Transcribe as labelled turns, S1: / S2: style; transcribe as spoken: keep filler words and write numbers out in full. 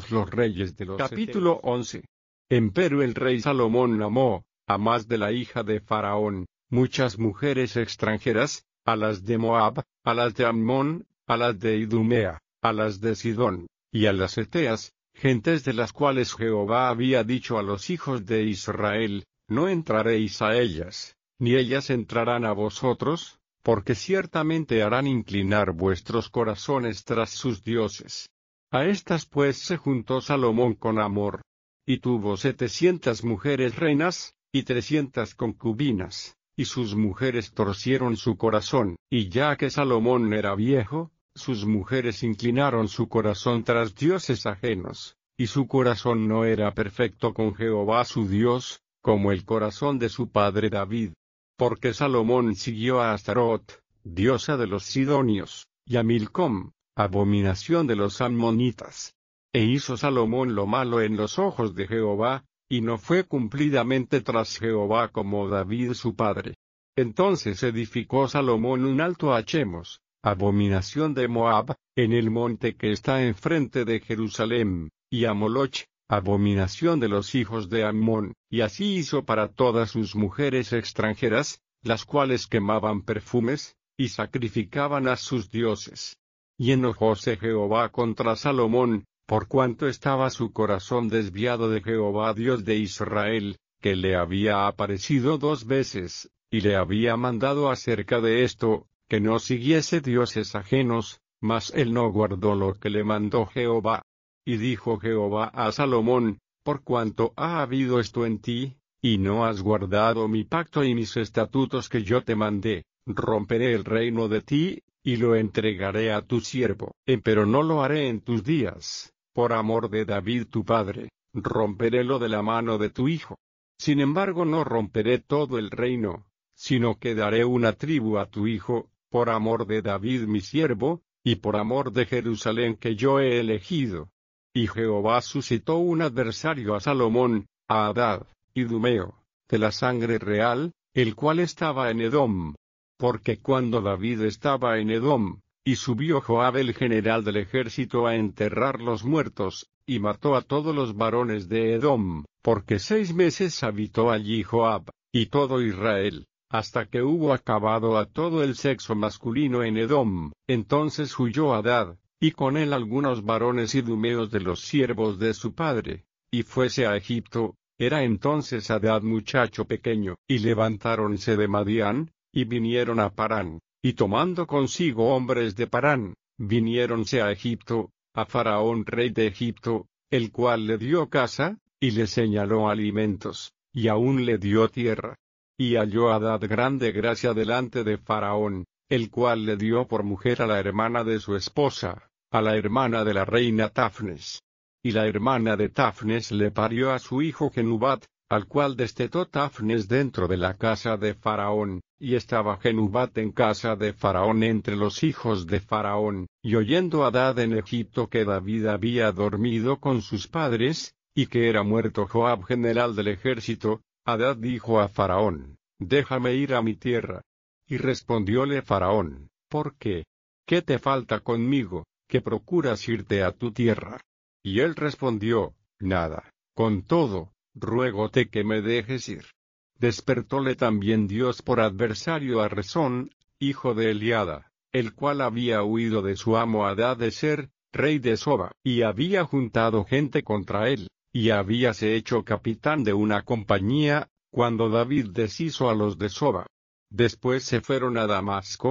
S1: todos los reyes de los Capítulo once. Empero el rey Salomón amó, a más de la hija de Faraón, muchas mujeres extranjeras, a las de Moab, a las de Ammón, a las de Idumea, a las de Sidón, y a las heteas, gentes de las cuales Jehová había dicho a los hijos de Israel, no entraréis a ellas, ni ellas entrarán a vosotros, porque ciertamente harán inclinar vuestros corazones tras sus dioses. A estas pues se juntó Salomón con amor, y tuvo setecientas mujeres reinas, y trescientas concubinas, y sus mujeres torcieron su corazón, y ya que Salomón era viejo, sus mujeres inclinaron su corazón tras dioses ajenos, y su corazón no era perfecto con Jehová su Dios, como el corazón de su padre David. Porque Salomón siguió a Astarot, diosa de los sidonios, y a Milcom, abominación de los ammonitas. E hizo Salomón lo malo en los ojos de Jehová, y no fue cumplidamente tras Jehová como David su padre. Entonces edificó Salomón un alto a Chemos, abominación de Moab, en el monte que está enfrente de Jerusalén, y a Moloch, abominación de los hijos de Ammón, y así hizo para todas sus mujeres extranjeras, las cuales quemaban perfumes, y sacrificaban a sus dioses. Y enojóse Jehová contra Salomón, por cuanto estaba su corazón desviado de Jehová Dios de Israel, que le había aparecido dos veces, y le había mandado acerca de esto, que no siguiese dioses ajenos, mas él no guardó lo que le mandó Jehová. Y dijo Jehová a Salomón, por cuanto ha habido esto en ti, y no has guardado mi pacto y mis estatutos que yo te mandé, romperé el reino de ti, y lo entregaré a tu siervo. Empero no lo haré en tus días, por amor de David tu padre, romperélo de la mano de tu hijo. Sin embargo no romperé todo el reino, sino que daré una tribu a tu hijo, por amor de David mi siervo, y por amor de Jerusalén que yo he elegido. Y Jehová suscitó un adversario a Salomón, a Hadad, idumeo, de la sangre real, el cual estaba en Edom. Porque cuando David estaba en Edom, y subió Joab el general del ejército a enterrar los muertos, y mató a todos los varones de Edom, porque seis meses habitó allí Joab, y todo Israel, hasta que hubo acabado a todo el sexo masculino en Edom. Entonces huyó Hadad, y con él algunos varones idumeos de los siervos de su padre, y fuese a Egipto. Era entonces Hadad muchacho pequeño, y levantáronse de Madián, y vinieron a Parán, y tomando consigo hombres de Parán, viniéronse a Egipto, a Faraón rey de Egipto, el cual le dio casa, y le señaló alimentos, y aún le dio tierra. Y halló Hadad grande gracia delante de Faraón, el cual le dio por mujer a la hermana de su esposa, a la hermana de la reina Tafnes. Y la hermana de Tafnes le parió a su hijo Genubat, al cual destetó Tafnes dentro de la casa de Faraón, y estaba Genubat en casa de Faraón entre los hijos de Faraón. Y oyendo Hadad en Egipto que David había dormido con sus padres, y que era muerto Joab general del ejército, Hadad dijo a Faraón, déjame ir a mi tierra. Y respondióle Faraón, ¿por qué? ¿Qué te falta conmigo, que procuras irte a tu tierra? Y él respondió, nada, con todo, ruégote que me dejes ir. Despertóle también Dios por adversario a Rezón, hijo de Eliada, el cual había huido de su amo Hadadezer, rey de Soba, y había juntado gente contra él, y habíase hecho capitán de una compañía, cuando David deshizo a los de Soba. Después se fueron a Damasco,